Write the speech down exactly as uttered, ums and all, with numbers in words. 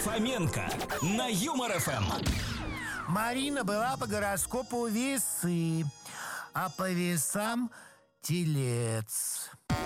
Фоменко на Юмор ФМ. Марина была по гороскопу весы, а по весам телец.